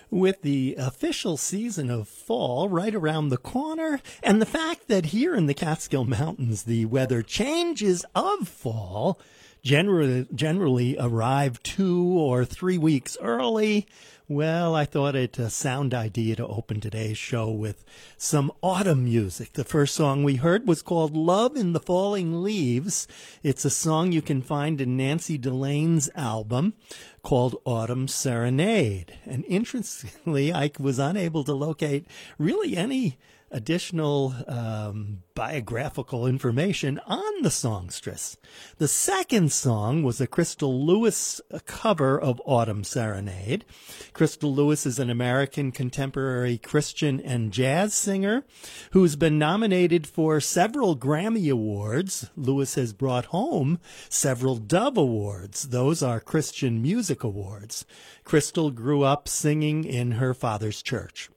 With the official season of fall right around the corner, and the fact that here in the Catskill Mountains the weather changes of fall generally arrive 2 or 3 weeks early, well, I thought it a sound idea to open today's show with some autumn music. The first song we heard was called Love in the Falling Leaves. It's a song you can find in Nancy Delane's album called Autumn Serenade. And interestingly, I was unable to locate really any additional biographical information on the songstress. The second song was a Crystal Lewis cover of Autumn Serenade. Crystal Lewis is an American contemporary Christian and jazz singer who's been nominated for several Grammy Awards. Lewis has brought home several Dove Awards. Those are Christian Music Awards. Crystal grew up singing in her father's church.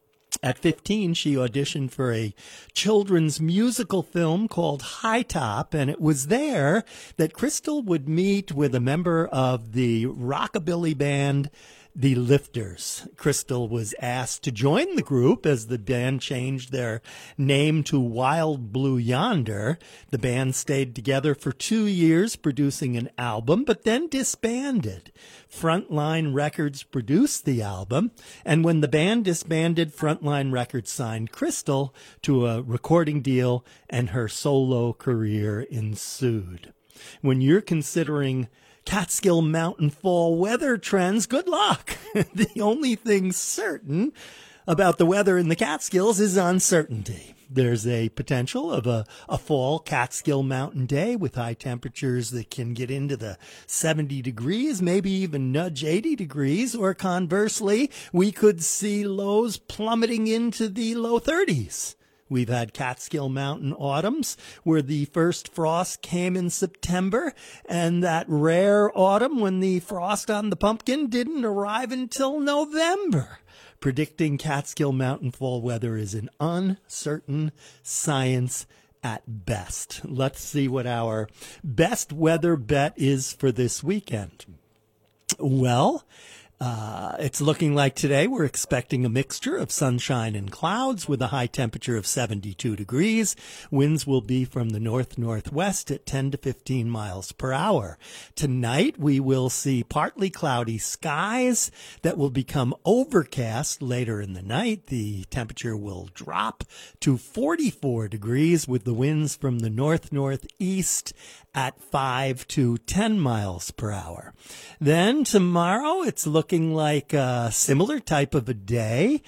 At 15, she auditioned for a children's musical film called High Top, and it was there that Crystal would meet with a member of the rockabilly band, The Lifters. Crystal was asked to join the group as the band changed their name to Wild Blue Yonder. The band stayed together for 2 years, producing an album, but then disbanded. Frontline Records produced the album, and when the band disbanded, Frontline Records signed Crystal to a recording deal, and her solo career ensued. When you're considering Catskill Mountain fall weather trends, good luck. The only thing certain about the weather in the Catskills is uncertainty. There's a potential of a fall Catskill Mountain day with high temperatures that can get into the 70 degrees, maybe even nudge 80 degrees, or conversely, we could see lows plummeting into the low 30s. We've had Catskill Mountain autumns where the first frost came in September, and that rare autumn when the frost on the pumpkin didn't arrive until November. Predicting Catskill Mountain fall weather is an uncertain science at best. Let's see what our best weather bet is for this weekend. Well, it's looking like today we're expecting a mixture of sunshine and clouds with a high temperature of 72 degrees. Winds will be from the north-northwest at 10 to 15 miles per hour. Tonight we will see partly cloudy skies that will become overcast later in the night. The temperature will drop to 44 degrees with the winds from the north-northeast at 5 to 10 miles per hour. Then tomorrow it's looking like a similar type of a day,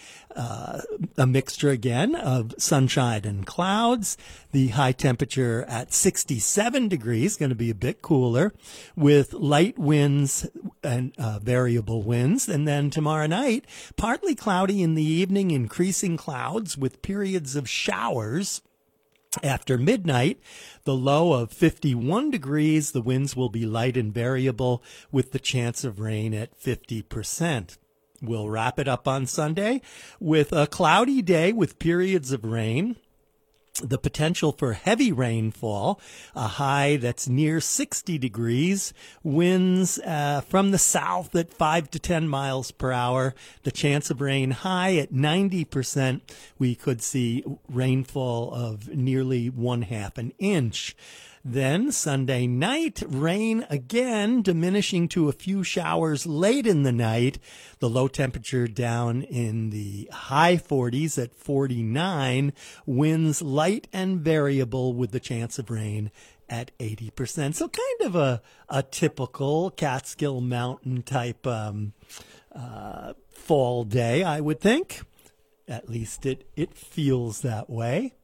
a mixture again of sunshine and clouds. The high temperature at 67 degrees, going to be a bit cooler, with light winds and variable winds. And then tomorrow night, partly cloudy in the evening, increasing clouds with periods of showers. After midnight, the low of 51 degrees, the winds will be light and variable with the chance of rain at 50%. We'll wrap it up on Sunday with a cloudy day with periods of rain. The potential for heavy rainfall, a high that's near 60 degrees, winds from the south at 5 to 10 miles per hour, the chance of rain high at 90%. We could see rainfall of nearly 1/2 an inch. Then Sunday night, rain again, diminishing to a few showers late in the night. The low temperature down in the high 40s at 49. Winds light and variable with the chance of rain at 80%. So kind of a typical Catskill Mountain type fall day, I would think. At least it feels that way.